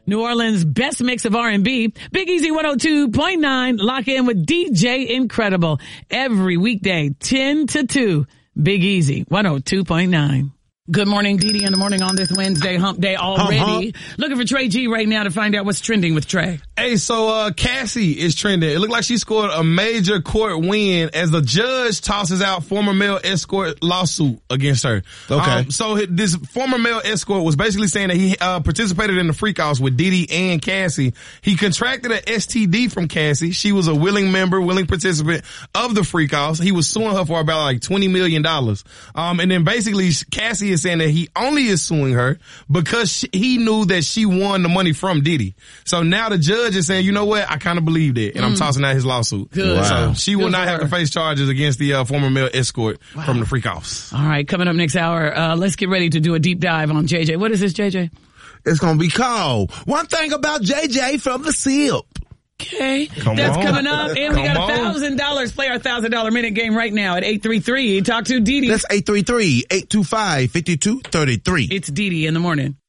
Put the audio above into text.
New Orleans' best mix of R&B. Big Easy 102.9. Lock in with DJ Incredible. Every weekday, 10 to 2. Big Easy 102.9. Good morning, Didi in the morning on this Wednesday, hump day already. Looking for Trey G right now to find out what's trending with Trey. Hey, so Cassie is trending. It looked like she scored a major court win as the judge tosses out former male escort lawsuit against her. Okay. So this former male escort was basically saying that he participated in the freak-offs with Didi and Cassie. He contracted an STD from Cassie. She was a willing participant of the freak-offs. He was suing her for about like $20 million. And then basically Cassie is saying that he only is suing her because he knew that she won the money from Diddy. So now the judge is saying, you know what, I kind of believed it, and I'm tossing out his lawsuit. Good. Wow. So she will not have to face charges against the former male escort from the freak offs. All right, coming up next hour, let's get ready to do a deep dive on JJ. What is this, JJ? It's going to be called One Thing About JJ from the SIP. Okay, Come that's on. coming up, and we Come got $1,000. Play our $1,000 minute game right now at 833. Talk to Didi. That's 833-825-5233. It's Didi in the morning.